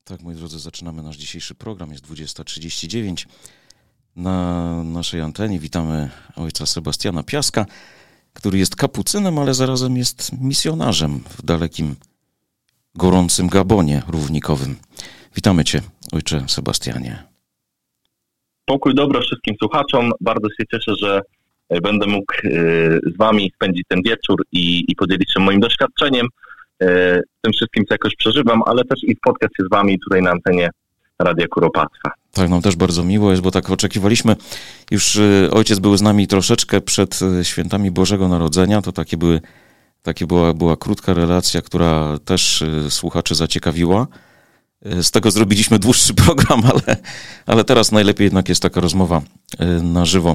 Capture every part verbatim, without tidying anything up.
Tak, moi drodzy, zaczynamy nasz dzisiejszy program. Jest dwudziesta trzydzieści dziewięć. Na naszej antenie witamy ojca Sebastiana Piaska, który jest kapucynem, ale zarazem jest misjonarzem w dalekim, gorącym Gabonie równikowym. Witamy Cię, ojcze Sebastianie. Pokój dobro wszystkim słuchaczom. Bardzo się cieszę, że będę mógł z Wami spędzić ten wieczór i, i podzielić się moim doświadczeniem, tym wszystkim, co jakoś przeżywam, ale też i spotkać się z Wami tutaj na antenie Radia Kuropatwa. Tak, nam też bardzo miło jest, bo tak oczekiwaliśmy. Już ojciec był z nami troszeczkę przed świętami Bożego Narodzenia. To takie były, takie była, była krótka relacja, która też słuchaczy zaciekawiła. Z tego zrobiliśmy dłuższy program, ale, ale teraz najlepiej jednak jest taka rozmowa na żywo.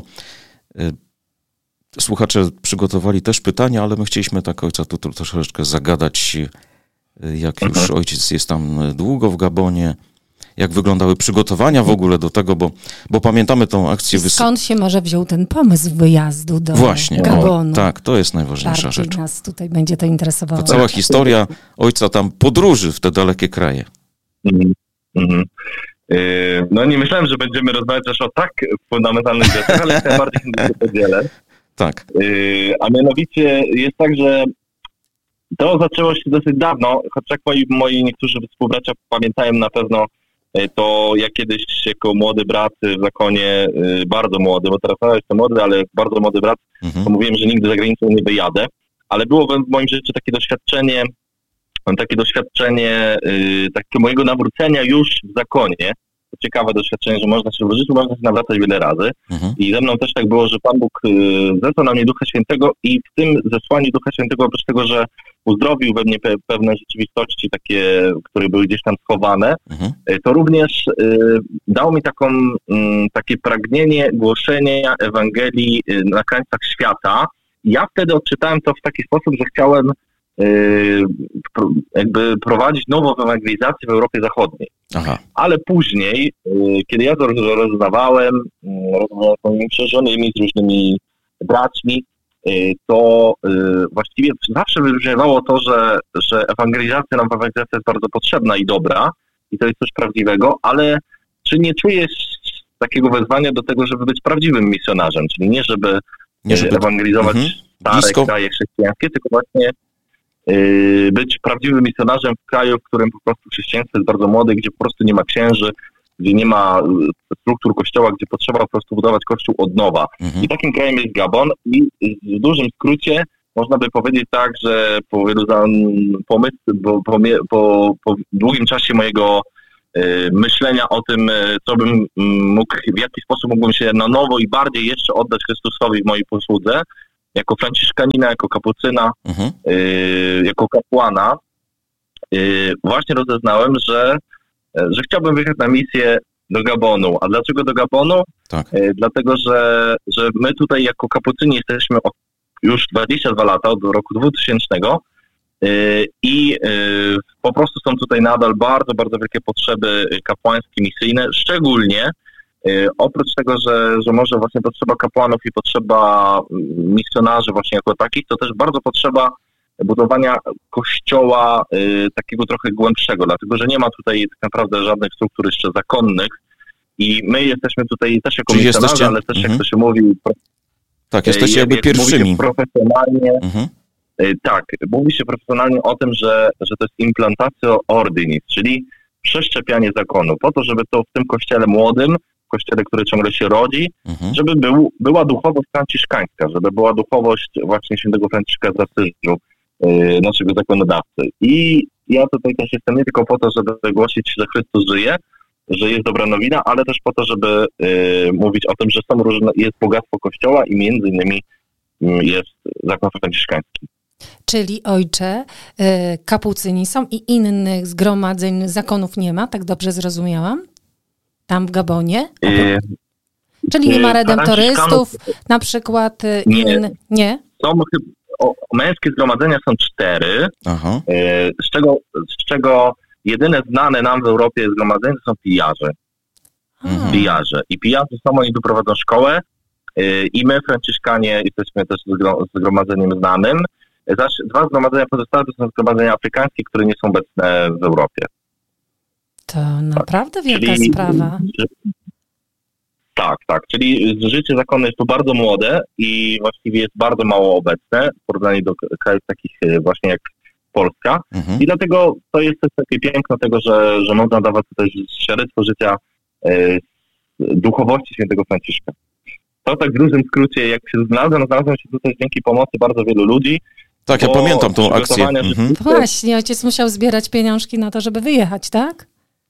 Słuchacze przygotowali też pytania, ale my chcieliśmy tak ojca tu troszeczkę zagadać, jak już mhm. ojciec jest tam długo w Gabonie, jak wyglądały przygotowania w ogóle do tego, bo, bo pamiętamy tą akcję... Wys... Skąd się może wziął ten pomysł wyjazdu do Właśnie, Gabonu? O, tak, to jest najważniejsza Bardziej rzecz. nas tutaj będzie to interesowało. To cała historia ojca tam podróży w te dalekie kraje. Mhm. Mhm. Yy, no nie myślałem, że będziemy rozmawiać też o tak fundamentalnych rzeczach, ale tym bardziej się podzielę. Tak. Yy, a mianowicie jest tak, że to zaczęło się dosyć dawno, choć jak moi, moi niektórzy współbracia pamiętają na pewno, to ja kiedyś jako młody brat w zakonie, yy, bardzo młody, bo teraz ja jestem młody, ale bardzo młody brat, mhm. to mówiłem, że nigdy za granicą nie wyjadę, ale było w moim życiu takie doświadczenie, takie doświadczenie yy, takiego mojego nawrócenia już w zakonie. To ciekawe doświadczenie, że można się w życiu można się nawracać wiele razy. Mhm. I ze mną też tak było, że Pan Bóg yy, zesłał na mnie Ducha Świętego i w tym zesłaniu Ducha Świętego, oprócz tego, że uzdrowił we mnie pe- pewne rzeczywistości takie, które były gdzieś tam schowane, mhm. yy, to również yy, dał mi taką, yy, takie pragnienie głoszenia Ewangelii yy, na krańcach świata. I ja wtedy odczytałem to w taki sposób, że chciałem jakby prowadzić nową ewangelizację w Europie Zachodniej. Aha. Ale później, kiedy ja to rozmawiałem, rozmawiałem z moimi przełożonymi, z różnymi braćmi, to właściwie zawsze wybrzmiewało to, że, że ewangelizacja, nowa ewangelizacja jest bardzo potrzebna i dobra i to jest coś prawdziwego, ale czy nie czujesz takiego wezwania do tego, żeby być prawdziwym misjonarzem, czyli nie żeby, nie żeby... ewangelizować mhm. stare Blisko. kraje chrześcijańskie, tylko właśnie być prawdziwym misjonarzem w kraju, w którym po prostu chrześcijaństwo jest bardzo młode, gdzie po prostu nie ma księży, gdzie nie ma struktur kościoła, gdzie potrzeba po prostu budować kościół od nowa. Mhm. I takim krajem jest Gabon i w dużym skrócie można by powiedzieć tak, że po wielu pomysł, po, po, po, po długim czasie mojego y, myślenia o tym, co bym mógł, w jaki sposób mógłbym się na nowo i bardziej jeszcze oddać Chrystusowi w mojej posłudze, jako franciszkanina, jako kapucyna, mhm. y, jako kapłana, y, właśnie rozeznałem, że, że chciałbym wyjechać na misję do Gabonu. A dlaczego do Gabonu? Tak. Y, dlatego, że, że my tutaj jako kapucyni jesteśmy już dwadzieścia dwa lata, od roku dwutysięcznego y, i y, po prostu są tutaj nadal bardzo, bardzo wielkie potrzeby kapłańskie, misyjne, szczególnie Yy, oprócz tego, że, że może właśnie potrzeba kapłanów i potrzeba misjonarzy właśnie jako takich, to też bardzo potrzeba budowania kościoła yy, takiego trochę głębszego, dlatego że nie ma tutaj tak naprawdę żadnych struktur jeszcze zakonnych i my jesteśmy tutaj też jako Czyli misjonarze, jesteście... ale też mhm. jak to się mówi... Tak, jesteście jakby jak pierwszymi. Mówi się profesjonalnie, mhm. yy, tak, mówi się profesjonalnie o tym, że, że to jest implantatio ordinis, czyli przeszczepianie zakonu, po to, żeby to w tym kościele młodym, kościele, który ciągle się rodzi, mhm. żeby był, była duchowość franciszkańska, żeby była duchowość właśnie świętego Franciszka z Asyżu, yy, naszego zakonodawcy. I ja tutaj też jestem nie tylko po to, żeby głosić, że Chrystus żyje, że jest dobra nowina, ale też po to, żeby yy, mówić o tym, że są różne, jest bogactwo Kościoła i między innymi yy, jest zakon franciszkański. Czyli ojcze, yy, kapucyni są i innych zgromadzeń, zakonów nie ma, tak dobrze zrozumiałam? Tam w Gabonie? Yy, Czyli nie ma redemptorystów, na przykład inne... Nie? Są o, męskie zgromadzenia są cztery, yy, z, czego, z czego jedyne znane nam w Europie zgromadzenia to są pijarze. Mhm. Pijarze. I pijarze są, oni tu prowadzą szkołę yy, i my, franciszkanie, jesteśmy też zgromadzeniem znanym. Zaś dwa zgromadzenia pozostałe to są zgromadzenia afrykańskie, które nie są obecne w Europie. To naprawdę wielka czyli, sprawa. Tak, tak. Czyli życie zakonne jest tu bardzo młode i właściwie jest bardzo mało obecne w porównaniu do krajów takich właśnie jak Polska. Mhm. I dlatego to jest też takie piękno tego, że, że można dawać tutaj świadectwo życia e, duchowości świętego Franciszka. To tak w dużym skrócie, jak się znalazłem, znalazłem się tutaj dzięki pomocy bardzo wielu ludzi. Tak, ja pamiętam tą akcję. Mhm. Właśnie, ojciec musiał zbierać pieniążki na to, żeby wyjechać, tak?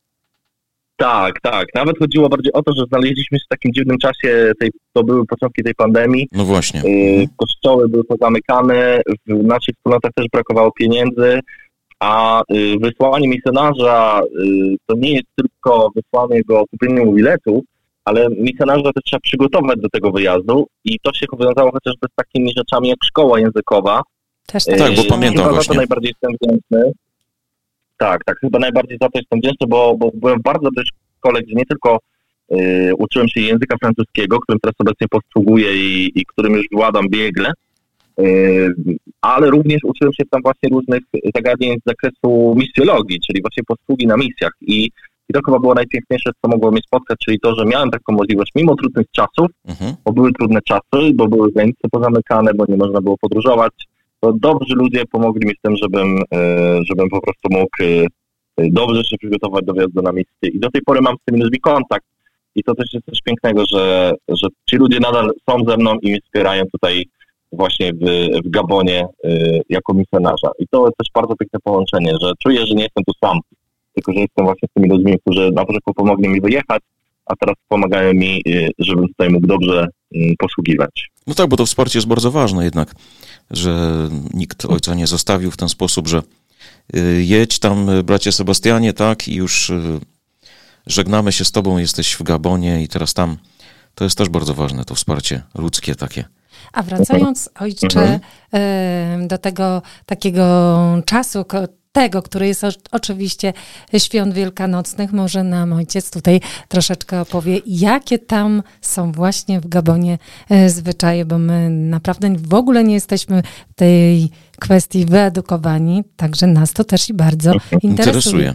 Tak, tak. Nawet chodziło bardziej o to, że znaleźliśmy się w takim dziwnym czasie, tej, to były początki tej pandemii. No właśnie. Y, kościoły były pozamykane, w naszych wspólnotach też brakowało pieniędzy, a y, wysłanie misjonarza y, to nie jest tylko wysłanie go kupieniu biletu, ale misjonarza też trzeba przygotować do tego wyjazdu i to się wiązało chociażby z takimi rzeczami jak szkoła językowa. Też tak. Tak, bo pamiętam chyba właśnie. Za to najbardziej jestem wdzięczny. Tak, tak, chyba najbardziej za to jestem wdzięczny, bo, bo byłem w bardzo dobrej szkole, gdzie nie tylko y, uczyłem się języka francuskiego, którym teraz obecnie posługuję i, i którym już władam biegle, y, ale również uczyłem się tam właśnie różnych zagadnień z zakresu misjologii, czyli właśnie posługi na misjach. I, i to chyba było najpiękniejsze, co mogło mnie spotkać, czyli to, że miałem taką możliwość, mimo trudnych czasów, mhm. bo były trudne czasy, bo były granice pozamykane, bo nie można było podróżować, to dobrzy ludzie pomogli mi w tym, żebym, żebym po prostu mógł dobrze się przygotować do wyjazdu na misję. I do tej pory mam z tymi ludźmi kontakt. I to też jest coś pięknego, że, że ci ludzie nadal są ze mną i mnie wspierają tutaj właśnie w, w Gabonie jako misjonarza. I to jest też bardzo piękne połączenie, że czuję, że nie jestem tu sam, tylko że jestem właśnie z tymi ludźmi, którzy na początku pomogli mi wyjechać, a teraz pomagają mi, żebym tutaj mógł dobrze posługiwać. No tak, bo to wsparcie jest bardzo ważne jednak, że nikt ojca nie zostawił w ten sposób, że jedź tam, bracie Sebastianie, tak, i już żegnamy się z tobą, jesteś w Gabonie i teraz tam. To jest też bardzo ważne, to wsparcie ludzkie takie. A wracając, ojcze, mhm. do tego takiego czasu, tego, który jest oczywiście świąt wielkanocnych, może nam ojciec tutaj troszeczkę opowie, jakie tam są właśnie w Gabonie zwyczaje, bo my naprawdę w ogóle nie jesteśmy w tej kwestii wyedukowani, także nas to też i bardzo interesuje. interesuje.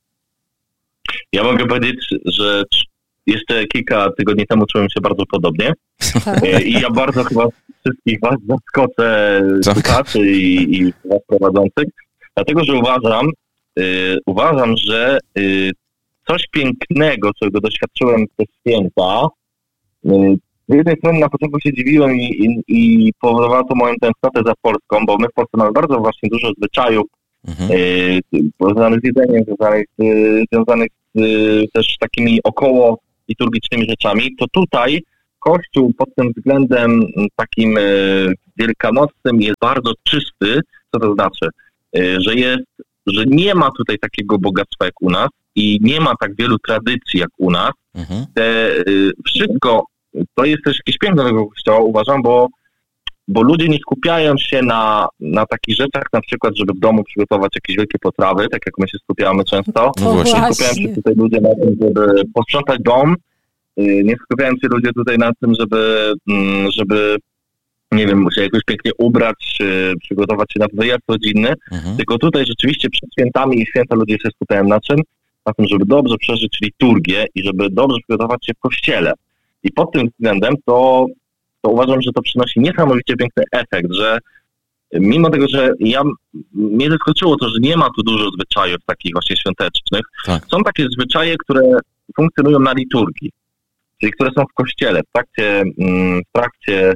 Ja mogę powiedzieć, że jeszcze kilka tygodni temu czułem się bardzo podobnie tak. I ja bardzo chyba wszystkich was zaskoczę, słuchaczy i, i was prowadzących, dlatego, że uważam, y, uważam, że y, coś pięknego, czego doświadczyłem te święta, y, z jednej strony na początku się dziwiłem i, i, i powodowało to moją tęsknotę za Polską, bo my w Polsce mamy bardzo właśnie dużo zwyczajów mhm. y, związanych z jedzeniem, związanych, y, związanych z y, też takimi około liturgicznymi rzeczami, to tutaj Kościół pod tym względem takim y, wielkanocnym jest bardzo czysty, co to znaczy? Że jest, że nie ma tutaj takiego bogactwa jak u nas i nie ma tak wielu tradycji jak u nas. Mhm. Te, wszystko, to jest też jakieś piękno tego kościoła, uważam, bo, bo ludzie nie skupiają się na, na takich rzeczach, na przykład, żeby w domu przygotować jakieś wielkie potrawy, tak jak my się skupiamy często. No właśnie. Nie skupiają się tutaj ludzie na tym, żeby posprzątać dom. Nie skupiają się ludzie tutaj na tym, żeby, żeby nie wiem, się jakoś pięknie ubrać, przygotować się na wyjazd rodzinny, mhm. tylko tutaj rzeczywiście przed świętami i święta ludzie się skupiają na czym? Na tym, żeby dobrze przeżyć liturgię i żeby dobrze przygotować się w kościele. I pod tym względem to, to uważam, że to przynosi niesamowicie piękny efekt, że mimo tego, że ja, mnie zaskoczyło to, że nie ma tu dużo zwyczajów takich właśnie świątecznych, tak. Są takie zwyczaje, które funkcjonują na liturgii, czyli które są w kościele, w trakcie, w trakcie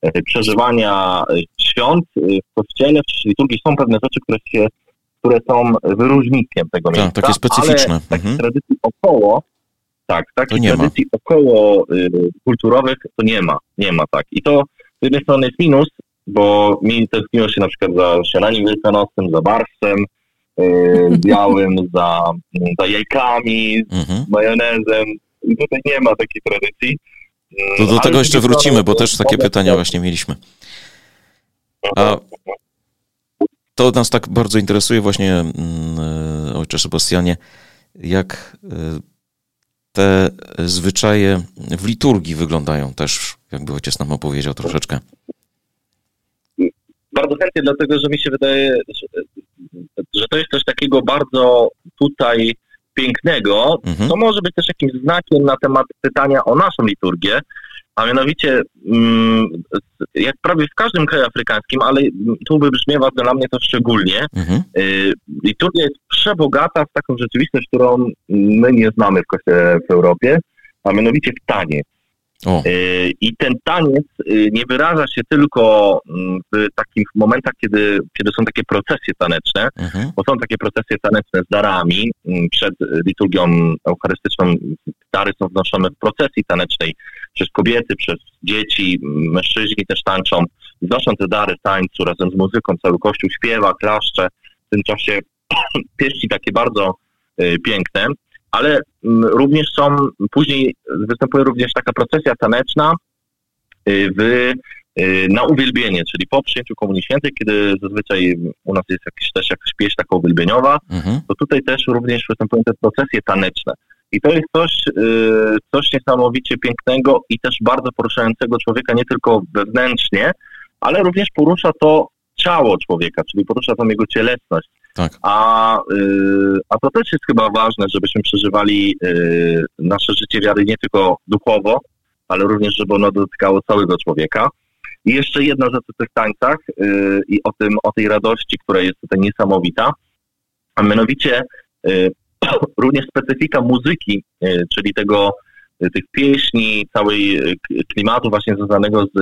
przeżywania świąt w kościele, w liturgii są pewne rzeczy, które, się, które są wyróżnikiem tego miejsca. Tak, takie specyficzne. Ale takich mhm. tradycji około, tak, takich nie tradycji ma. około y, kulturowych to nie ma, nie ma tak. I to z jednej strony jest minus, bo mi tęskniło się na przykład za śniadaniem wielkanocnym, za barszczem y, białym, za, za jajkami, mhm. z majonezem. I tutaj nie ma takiej tradycji. To do tego jeszcze wrócimy, bo też takie pytania właśnie mieliśmy. A to nas tak bardzo interesuje właśnie, ojcze Sebastianie, jak te zwyczaje w liturgii wyglądają też, jakby ojciec nam opowiedział troszeczkę. Bardzo chętnie, dlatego że mi się wydaje, że, że to jest coś takiego bardzo tutaj pięknego, mhm. to może być też jakimś znakiem na temat pytania o naszą liturgię, a mianowicie jak prawie w każdym kraju afrykańskim, ale tu wybrzmiewa dla mnie to szczególnie, mhm. liturgia jest przebogata w taką rzeczywistość, którą my nie znamy w Kościele w Europie, a mianowicie w taniec. O. I ten taniec nie wyraża się tylko w takich momentach, kiedy, kiedy są takie procesje taneczne, mhm. bo są takie procesje taneczne z darami. Przed liturgią eucharystyczną dary są wnoszone w procesji tanecznej przez kobiety, przez dzieci, mężczyźni też tańczą. Wnoszą te dary tańcu razem z muzyką, cały Kościół śpiewa, klaszcze. W tym czasie pieści takie bardzo piękne. Ale również są, później występuje również taka procesja taneczna w, na uwielbienie, czyli po przyjęciu Komunii Świętej, kiedy zazwyczaj u nas jest jakiś, też jakaś pieśń taka uwielbieniowa, mhm. to tutaj też również występują te procesje taneczne. I to jest coś, coś niesamowicie pięknego i też bardzo poruszającego człowieka nie tylko wewnętrznie, ale również porusza to ciało człowieka, czyli porusza tą jego cielesność. Tak. A, y, a to też jest chyba ważne, żebyśmy przeżywali y, nasze życie wiary nie tylko duchowo, ale również, żeby ono dotykało całego człowieka. I jeszcze jedna rzecz o tych tańcach y, i o tym, o tej radości, która jest tutaj niesamowita, a mianowicie y, również specyfika muzyki, y, czyli tego, y, tych pieśni, całej y, klimatu właśnie związanego z,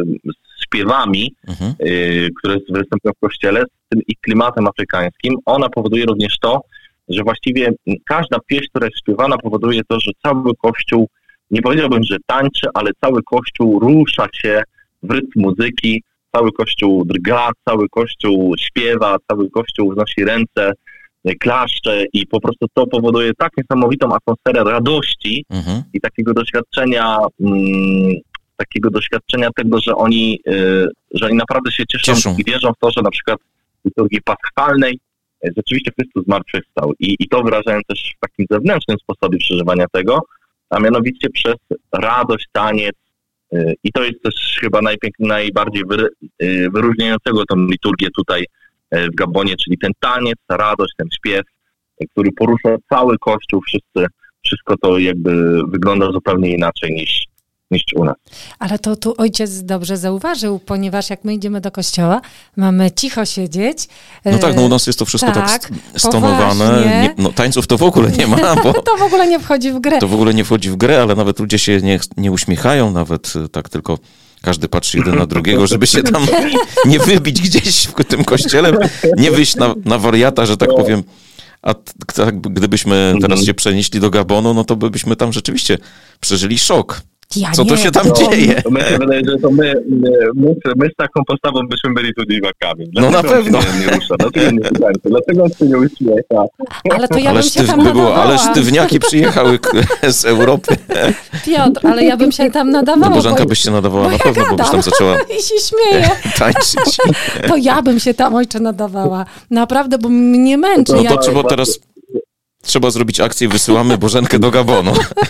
z śpiewami, mhm. y, które występują w Kościele, z tym ich klimatem afrykańskim, ona powoduje również to, że właściwie każda pieśń, która jest śpiewana, powoduje to, że cały Kościół, nie powiedziałbym, że tańczy, ale cały Kościół rusza się w rytm muzyki, cały Kościół drga, cały Kościół śpiewa, cały Kościół wznosi ręce, klaszcze i po prostu to powoduje tak niesamowitą atmosferę radości mhm. i takiego doświadczenia mm, takiego doświadczenia tego, że oni, yy, że oni naprawdę się cieszą, cieszą i wierzą w to, że na przykład w liturgii paschalnej yy, rzeczywiście Chrystus zmartwychwstał. I, I to wyrażają też w takim zewnętrznym sposobie przeżywania tego, a mianowicie przez radość, taniec. Yy, I to jest też chyba najpiękniej, najbardziej wyry, yy, wyróżniającego tą liturgię tutaj yy, w Gabonie, czyli ten taniec, ta radość, ten śpiew, yy, który porusza cały Kościół. Wszyscy, wszystko to jakby wygląda zupełnie inaczej niż niż u nas. Ale to tu ojciec dobrze zauważył, ponieważ jak my idziemy do kościoła, mamy cicho siedzieć. No tak, no u nas jest to wszystko tak, tak stonowane. Nie, no, tańców to w ogóle nie ma. Bo to w ogóle nie wchodzi w grę. To w ogóle nie wchodzi w grę, ale nawet ludzie się nie, nie uśmiechają, nawet tak tylko każdy patrzy jeden na drugiego, żeby się tam nie wybić gdzieś w tym kościele, nie wyjść na, na wariata, że tak powiem. A tak, gdybyśmy teraz się przenieśli do Gabonu, no to byśmy tam rzeczywiście przeżyli szok. Ja Co nie, to się tam to, dzieje? To mi się wydaje, że to my, my, my z taką postawą byśmy byli tu dziwakami. No na pewno. Nie, nie rusza? Dlaczego nie rusza? Dlaczego on się nie uśmiecha? Ale to ja ale bym się sztyw, tam nadawała. Ale sztywniaki przyjechały z Europy. Piotr, ale ja bym się tam nadawała. No Bożenka bo... byś się nadawała bo na pewno, ja bo byś tam zaczęła i się śmieje. tańczyć. To ja bym się tam, ojcze, nadawała. Naprawdę, bo mnie męczy. No to ja... trzeba teraz... Trzeba zrobić akcję, wysyłamy Bożenkę do Gabonu.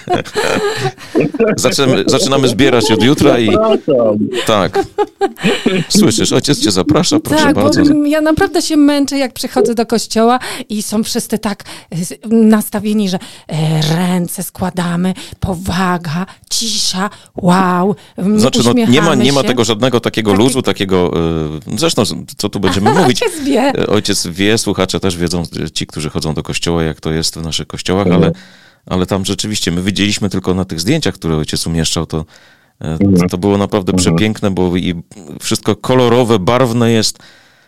Zaczynamy, zaczynamy zbierać od jutra i... Tak. Słyszysz, ojciec cię zaprasza, proszę tak, bardzo. Bo ja naprawdę się męczę, jak przychodzę do kościoła i są wszyscy tak nastawieni, że ręce składamy, powaga, cisza, wow, Znaczy, no, nie ma, nie ma tego żadnego takiego Taki... luzu, takiego... Zresztą, co tu będziemy mówić? Ojciec wie. Ojciec wie, słuchacze też wiedzą, ci, którzy chodzą do kościoła, jak to jest w naszych kościołach, ale, ale tam rzeczywiście my widzieliśmy tylko na tych zdjęciach, które ojciec umieszczał, to, to było naprawdę przepiękne, bo i wszystko kolorowe, barwne jest.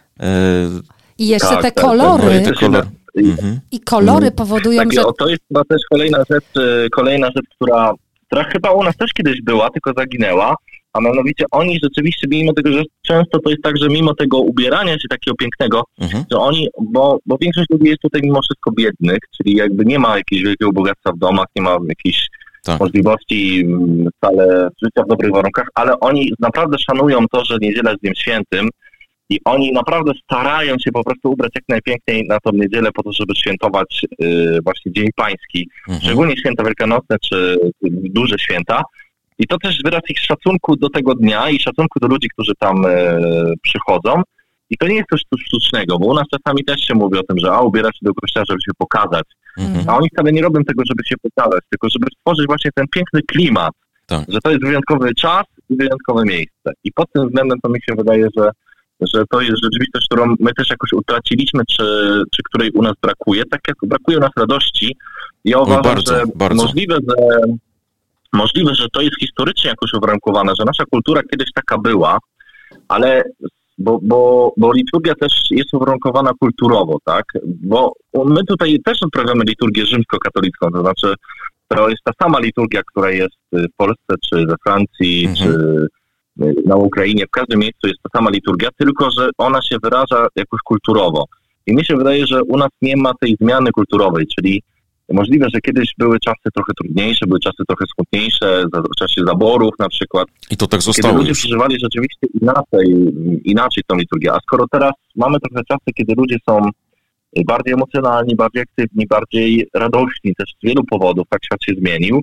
I jeszcze tak, te tak, kolory. Tak, te kolor... mhm. I kolory powodują, tak, że... O, to jest chyba też kolejna rzecz, kolejna rzecz, która, która chyba u nas też kiedyś była, tylko zaginęła, a mianowicie oni rzeczywiście, mimo tego, że często to jest tak, że mimo tego ubierania się takiego pięknego, mhm. że oni, bo, bo większość ludzi jest tutaj mimo wszystko biednych, czyli jakby nie ma jakiegoś wielkiego bogactwa w domach, nie ma jakiejś tak. możliwości wcale życia w dobrych warunkach, ale oni naprawdę szanują to, że niedziela jest Dniem Świętym i oni naprawdę starają się po prostu ubrać jak najpiękniej na tą niedzielę po to, żeby świętować yy, właśnie Dzień Pański, mhm. szczególnie święta wielkanocne czy duże święta. I to też wyraz ich szacunku do tego dnia i szacunku do ludzi, którzy tam e, przychodzą. I to nie jest coś sztucznego, bo u nas czasami też się mówi o tym, że a ubiera się do kościoła, żeby się pokazać. Mhm. A oni wcale nie robią tego, żeby się pokazać, tylko żeby stworzyć właśnie ten piękny klimat, tak. że to jest wyjątkowy czas i wyjątkowe miejsce. I pod tym względem to mi się wydaje, że, że to jest rzeczywistość, którą my też jakoś utraciliśmy, czy, czy której u nas brakuje. Tak jak brakuje u nas radości. Ja uważam, no bardzo, że bardzo. Możliwe, że możliwe, że to jest historycznie jakoś uwarunkowane, że nasza kultura kiedyś taka była, ale bo, bo, bo liturgia też jest uwarunkowana kulturowo, tak? Bo my tutaj też odprawiamy liturgię rzymskokatolicką, to znaczy to jest ta sama liturgia, która jest w Polsce, czy we Francji, mhm. czy na Ukrainie, w każdym miejscu jest ta sama liturgia, tylko że ona się wyraża jakoś kulturowo. I mi się wydaje, że u nas nie ma tej zmiany kulturowej, czyli możliwe, że kiedyś były czasy trochę trudniejsze, były czasy trochę smutniejsze, w czasie zaborów na przykład. I to tak zostało. Kiedy ludzie już przeżywali rzeczywiście inaczej, inaczej tą liturgię. A skoro teraz mamy trochę czasy, kiedy ludzie są bardziej emocjonalni, bardziej aktywni, bardziej radośni, też z wielu powodów, tak świat się zmienił,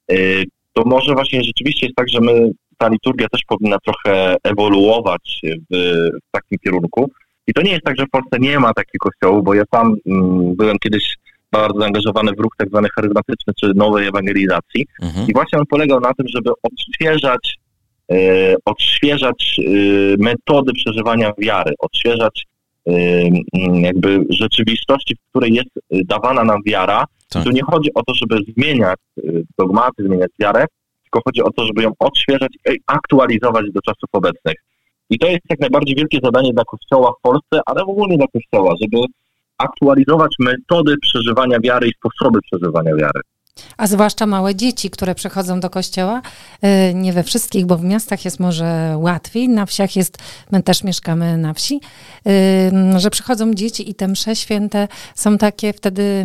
to może właśnie rzeczywiście jest tak, że my, ta liturgia też powinna trochę ewoluować w, w takim kierunku. I to nie jest tak, że w Polsce nie ma takich kościołów, bo ja sam mm, byłem kiedyś bardzo zaangażowany w ruch tak zwany charyzmatyczny, czy nowej ewangelizacji. Mhm. I właśnie on polegał na tym, żeby odświeżać, e, odświeżać e, metody przeżywania wiary, odświeżać e, jakby rzeczywistości, w której jest dawana nam wiara. Tak. Tu nie chodzi o to, żeby zmieniać dogmaty, zmieniać wiarę, tylko chodzi o to, żeby ją odświeżać i aktualizować do czasów obecnych. I to jest jak najbardziej wielkie zadanie dla Kościoła w Polsce, ale ogólnie dla Kościoła, żeby aktualizować metody przeżywania wiary i sposoby przeżywania wiary. A zwłaszcza małe dzieci, które przychodzą do kościoła, nie we wszystkich, bo w miastach jest może łatwiej, na wsiach jest, my też mieszkamy na wsi, że przychodzą dzieci i te msze święte są takie wtedy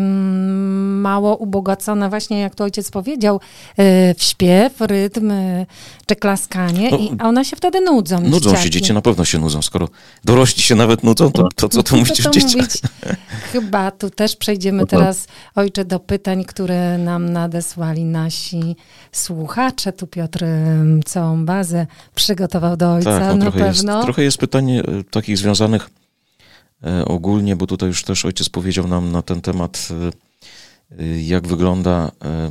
mało ubogacone, właśnie jak tu ojciec powiedział, w śpiew, rytm, czy klaskanie, no, i, a one się wtedy nudzą. Nudzą dzieciaki. się, dzieci na pewno się nudzą. Skoro dorośli się nawet nudzą, to, to co tu mówić o dzieciach? Chyba tu też przejdziemy teraz, ojcze, do pytań, które nam nadesłali nasi słuchacze. Tu Piotr całą bazę przygotował do ojca, tak, no, na trochę pewno. Jest, trochę jest pytań e, takich związanych e, ogólnie, bo tutaj już też ojciec powiedział nam na ten temat, e, jak wygląda, e,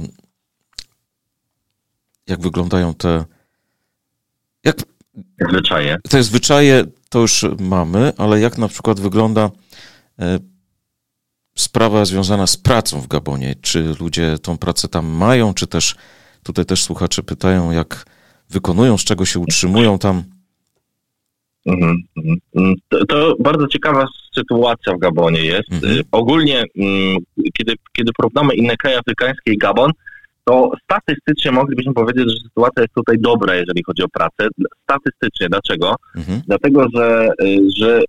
jak wyglądają te jak, zwyczaje. Te zwyczaje to już mamy, ale jak na przykład wygląda e, sprawa związana z pracą w Gabonie. Czy ludzie tą pracę tam mają, czy też tutaj też słuchacze pytają, jak wykonują, z czego się utrzymują tam? Mm, mm, to, to bardzo ciekawa sytuacja w Gabonie jest. Mm-hmm. Ogólnie, mm, kiedy, kiedy porównamy inne kraje afrykańskie i Gabon, to statystycznie moglibyśmy powiedzieć, że sytuacja jest tutaj dobra, jeżeli chodzi o pracę. Statystycznie. Dlaczego? Mhm. Dlatego, że, że